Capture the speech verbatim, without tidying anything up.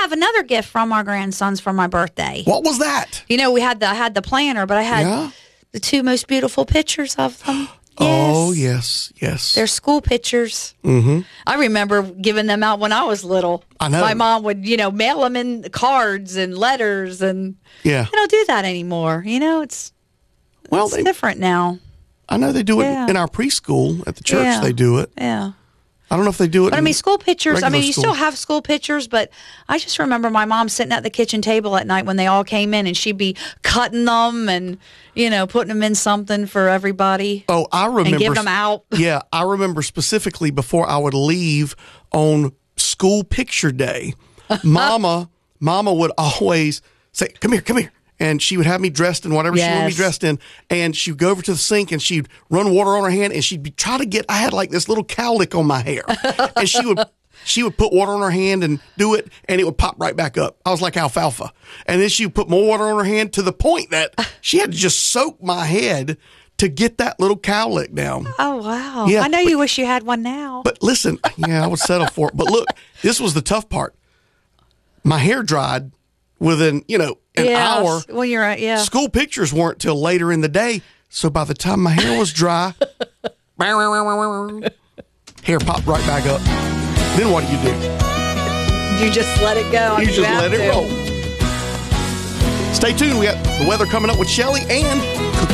have another gift from our grandsons for my birthday. What was that? You know, we had the I had the planner, but I had Yeah. the two most beautiful pictures of them. Oh, yes, yes. They're school pictures. Mm-hmm. I remember giving them out when I was little. I know. My mom would, you know, mail them in cards and letters, and Yeah. I don't do that anymore. You know, it's Well, it's they, different now. I know they do it Yeah. in our preschool at the church. Yeah. They do it. Yeah. I don't know if they do it. But I in mean, school pictures, I regular mean, you school. still have school pictures, but I just remember my mom sitting at the kitchen table at night when they all came in, and she'd be cutting them and, you know, putting them in something for everybody. Oh, I remember. And giving them out. Yeah, I remember specifically before I would leave on school picture day, Mama, Mama would always say, "Come here, come here." And she would have me dressed in whatever she wanted me Yes. dressed in. And she'd go over to the sink and she'd run water on her hand and she'd be try to get, I had like this little cowlick on my hair. And she would, she would put water on her hand and do it and it would pop right back up. I was like alfalfa. And then she would put more water on her hand to the point that she had to just soak my head to get that little cowlick down. Oh, wow. Yeah, I know but- you wish you had one now. But listen, yeah, I would settle for it. But look, this was the tough part. My hair dried within, you know, an Yes, hour. when you're at, yeah. School pictures weren't till later in the day. So by the time my hair was dry, hair popped right back up. Then what do you do? You just let it go. You if just have let it to. roll. Stay tuned. We got the weather coming up with Shelley and